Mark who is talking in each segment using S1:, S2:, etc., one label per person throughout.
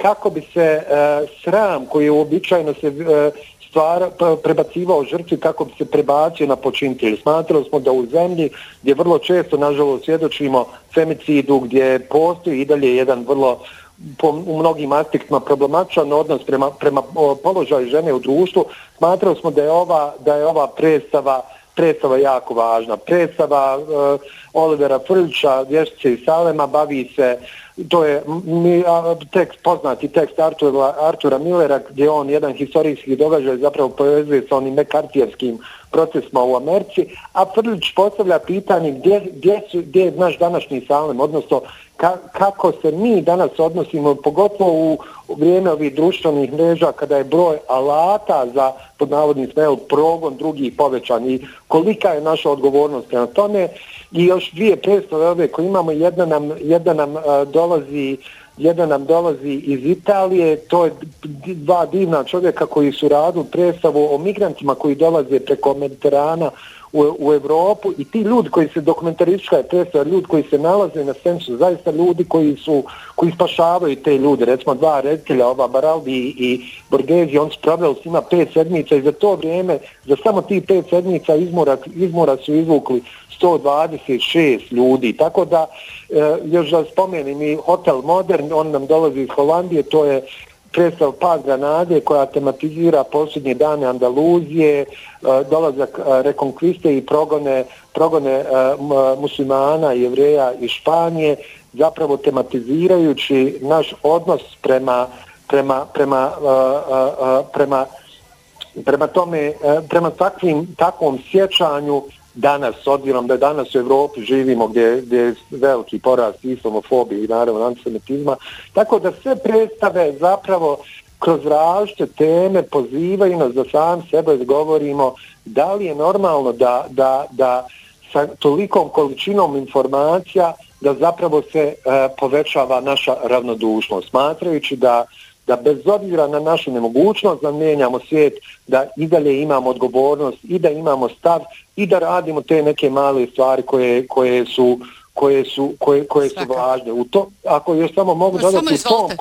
S1: kako bi se sram koji je uobičajeno se prebacivao žrtvi, kako bi se prebacio na počinitelje. Smatrali smo da u zemlji gdje vrlo često, nažalost, svjedočimo femicidu, gdje postoji i dalje jedan vrlo u mnogim aspektima problematičan odnos prema položaju žene u društvu, smatrali smo da je ova predstava jako važna. Predstava Olivera Frljića, Vještice iz Salema, bavi se, to je poznati tekst Artura Millera, gdje on jedan historijski događaj zapravo povezuje sa onim mekartijevskim procesima u Americi, a Frljić postavlja pitanje gdje je naš današnji Salem, odnosno kako se mi danas odnosimo, pogotovo u vrijeme ovih društvenih mreža, kada je broj alata za, pod navodnim smerom, progon drugih povećan i kolika je naša odgovornost prema tome. I još dvije predstave ove koje imamo, jedna nam dolazi iz Italije, to je dva divna čovjeka koji su radili predstavu o migrantima koji dolaze preko Mediterana u Evropu, i ti ljudi koji se dokumentaristička je predstava, ljudi koji se nalaze na sceni su zaista ljudi koji spašavaju te ljude. Recimo dva reditelja, ova Baraldi i Borghesi, on su pravili s njima 5 sedmica i za to vrijeme, za samo tih 5 sedmica izmora su izvukli 126 ljudi. Tako da, još da spomenim i Hotel Modern, on nam dolazi iz Holandije, to je predstav Pad Granade koja tematizira posljednje dane Andaluzije, dolazak rekonkviste i progone muslimana, Jevreja i Španije, zapravo tematizirajući naš odnos prema takvom sjećanju danas, s obzirom da danas u Evropi živimo gdje je veliki porast islamofobije i naravno antisemitizma, tako da sve predstave zapravo kroz različite teme pozivaju nas da sam sebe govorimo da li je normalno da sa tolikom količinom informacija da zapravo se povećava naša ravnodušnost, smatrajući da bez obzira na našu nemogućnost da mijenjamo svijet, da i dalje imamo odgovornost i da imamo stav i da radimo te neke male stvari koje su važne. Ako još samo mogu dodati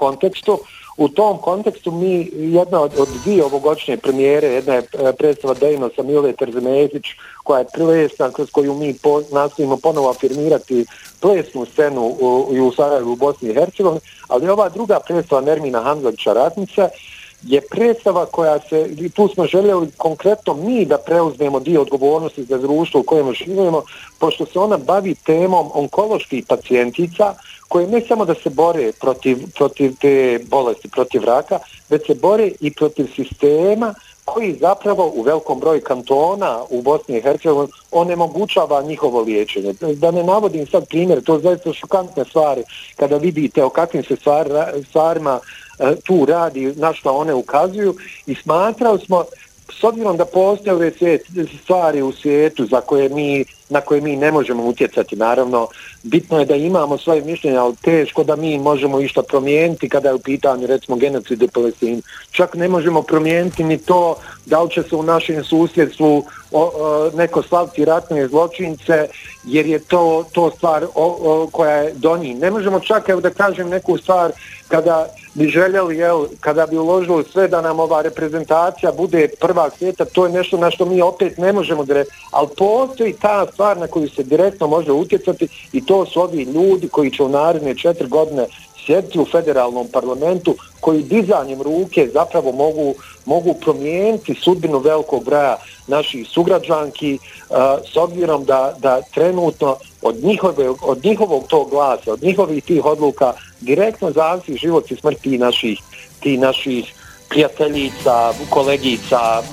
S1: u tom kontekstu mi jedna od dvije ovogodišnje premijere, jedna je predstava Dejnosa Mile Terzimezić, koja je plesna, kroz koju mi nastojimo ponovo afirmirati plesnu scenu u Sarajevu, u Bosni i Hercegovini, ali ova druga predstava Nermina Hamzovića Ratnica je predstava koja se, tu smo željeli konkretno mi da preuzmemo dio odgovornosti za društvo u kojem živimo, pošto se ona bavi temom onkoloških pacijentica koje ne samo da se bore protiv te bolesti, protiv raka, već se bore i protiv sistema koji zapravo u velikom broju kantona u Bosni i Hercegovini onemogućava njihovo liječenje. Da ne navodim sad primjer, to je zaista šokantne stvari kada vidite o kakvim se stvarima tu radi, na što one ukazuju, i smatrali smo, s obzirom da postoje ove stvari u svijetu na koje mi ne možemo utjecati, naravno, bitno je da imamo svoje mišljenje, ali teško da mi možemo išta promijeniti kada je u pitanju, recimo, genocid u Palestini. Čak ne možemo promijeniti ni to da li će se u našem susjedstvu neko slaviti ratne zločince, jer je to stvar koja je do njih. Ne možemo čak, evo da kažem neku stvar, kada bi željeli, kada bi uložili sve da nam ova reprezentacija bude prvak svijeta, to je nešto na što mi opet ne možemo ali postoji ta stvar na koju se direktno može utjecati, i to su ovi ljudi koji će u naredne 4 godine sjediti u federalnom parlamentu, koji dizanjem ruke zapravo mogu promijeniti sudbinu velikog broja naših sugrađanki, s obzirom da trenutno od njihovog tog glasa, od njihovih tih odluka direktno zavisi život i smrt ti naših prijateljica, kolegica,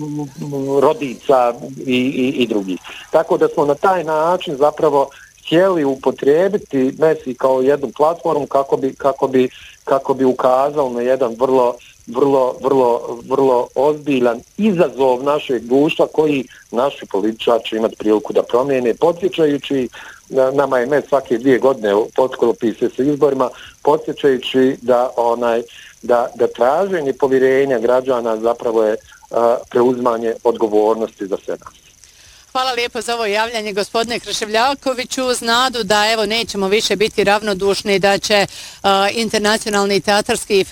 S1: rodica i drugih. Tako da smo na taj način zapravo htjeli upotrijebiti MESI kao jednu platformu kako bi ukazao na jedan vrlo ozbiljan izazov našeg društva koji naši političari će imati priliku da promijene, podsjećajući, nama je MES svake 2 godine potklopi se sa izborima, podsjećajući da traženje povjerenja građana zapravo je preuzimanje odgovornosti za sve nas.
S2: Hvala lijepo za ovo javljanje, gospodine Krševljakoviću, uz nadu da nećemo više biti ravnodušni, da će Internacionalni teatarski